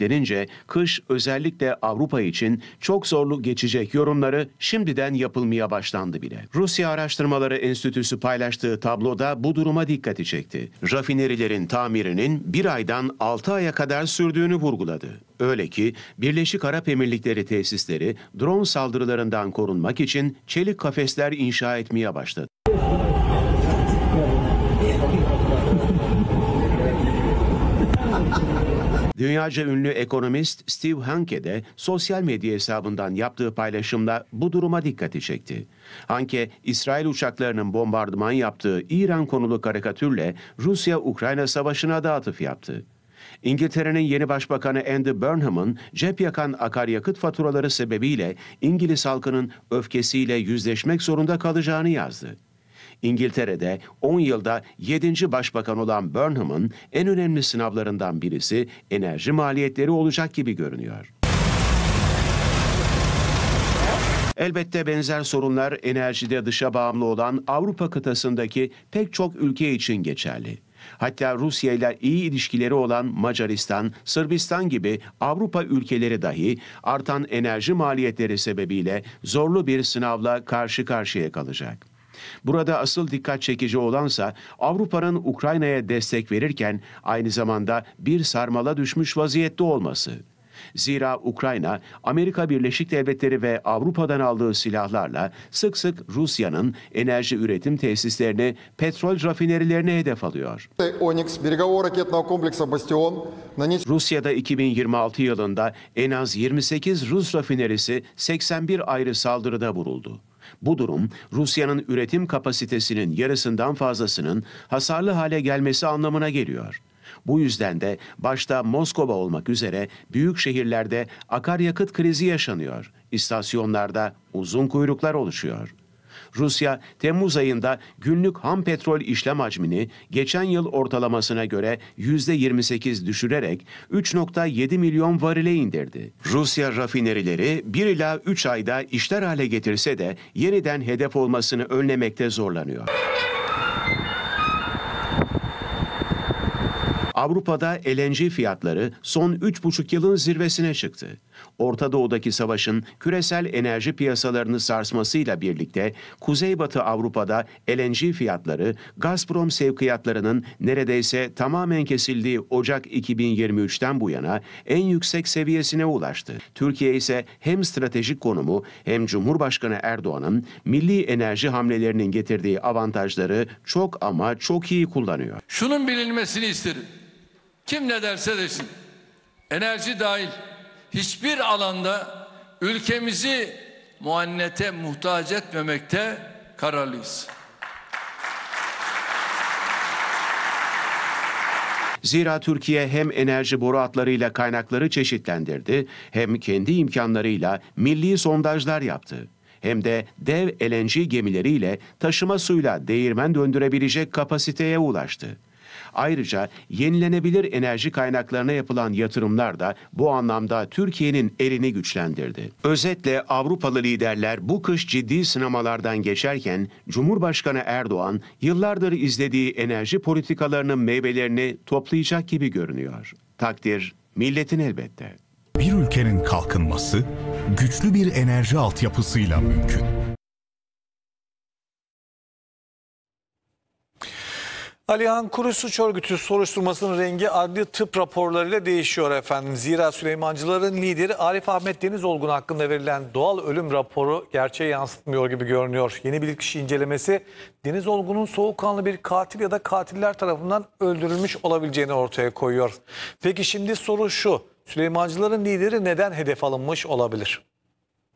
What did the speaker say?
beklenince kış özellikle Avrupa için çok zorlu geçecek yorumları şimdiden yapılmaya başlandı bile. Rusya Araştırmaları Enstitüsü paylaştığı tabloda bu duruma dikkati çekti. Rafinerilerin tamirinin 1 aydan 6 aya kadar sürdüğünü vurguladı. Öyle ki Birleşik Arap Emirlikleri tesisleri drone saldırılarından korunmak için çelik kafesler inşa etmeye başladı. Dünyaca ünlü ekonomist Steve Hanke de sosyal medya hesabından yaptığı paylaşımla bu duruma dikkati çekti. Hanke, İsrail uçaklarının bombardıman yaptığı İran konulu karikatürle Rusya-Ukrayna savaşına da atıf yaptı. İngiltere'nin yeni başbakanı Andy Burnham'ın cep yakan akaryakıt faturaları sebebiyle İngiliz halkının öfkesiyle yüzleşmek zorunda kalacağını yazdı. İngiltere'de 10 yılda 7. başbakan olan Burnham'ın en önemli sınavlarından birisi enerji maliyetleri olacak gibi görünüyor. Elbette benzer sorunlar enerjide dışa bağımlı olan Avrupa kıtasındaki pek çok ülke için geçerli. Hatta Rusya ile iyi ilişkileri olan Macaristan, Sırbistan gibi Avrupa ülkeleri dahi artan enerji maliyetleri sebebiyle zorlu bir sınavla karşı karşıya kalacak. Burada asıl dikkat çekici olansa Avrupa'nın Ukrayna'ya destek verirken aynı zamanda bir sarmala düşmüş vaziyette olması. Zira Ukrayna, Amerika Birleşik Devletleri ve Avrupa'dan aldığı silahlarla sık sık Rusya'nın enerji üretim tesislerini, petrol rafinerilerini hedef alıyor. Rusya'da 2026 yılında en az 28 Rus rafinerisi 81 ayrı saldırıda vuruldu. Bu durum, Rusya'nın üretim kapasitesinin yarısından fazlasının hasarlı hale gelmesi anlamına geliyor. Bu yüzden de başta Moskova olmak üzere büyük şehirlerde akaryakıt krizi yaşanıyor. İstasyonlarda uzun kuyruklar oluşuyor. Rusya, Temmuz ayında günlük ham petrol işlem hacmini geçen yıl ortalamasına göre %28 düşürerek 3,7 milyon varile indirdi. Rusya rafinerileri 1 ila 3 ayda işler hale getirse de yeniden hedef olmasını önlemekte zorlanıyor. Avrupa'da LNG fiyatları son 3,5 yılın zirvesine çıktı. Orta Doğu'daki savaşın küresel enerji piyasalarını sarsmasıyla birlikte Kuzeybatı Avrupa'da LNG fiyatları Gazprom sevkiyatlarının neredeyse tamamen kesildiği Ocak 2023'ten bu yana en yüksek seviyesine ulaştı. Türkiye ise hem stratejik konumu hem Cumhurbaşkanı Erdoğan'ın milli enerji hamlelerinin getirdiği avantajları çok ama çok iyi kullanıyor. Şunun bilinmesini isterim. Kim ne derse desin, enerji dahil hiçbir alanda ülkemizi muannete muhtaç etmemekte kararlıyız. Zira Türkiye hem enerji boru hatlarıyla kaynakları çeşitlendirdi, hem kendi imkanlarıyla milli sondajlar yaptı. Hem de dev LNG gemileriyle taşıma suyla değirmen döndürebilecek kapasiteye ulaştı. Ayrıca yenilenebilir enerji kaynaklarına yapılan yatırımlar da bu anlamda Türkiye'nin elini güçlendirdi. Özetle Avrupalı liderler bu kış ciddi sınamalardan geçerken Cumhurbaşkanı Erdoğan yıllardır izlediği enerji politikalarının meyvelerini toplayacak gibi görünüyor. Takdir milletin elbette. Bir ülkenin kalkınması güçlü bir enerji altyapısıyla mümkün. Alihan Kuru Suç Örgütü soruşturmasının rengi adli tıp raporlarıyla değişiyor efendim. Zira Süleymancıların lideri Arif Ahmet Denizolgun hakkında verilen doğal ölüm raporu gerçeği yansıtmıyor gibi görünüyor. Yeni bilirkişi incelemesi Denizolgun'un soğukkanlı bir katil ya da katiller tarafından öldürülmüş olabileceğini ortaya koyuyor. Peki şimdi soru şu: Süleymancıların lideri neden hedef alınmış olabilir?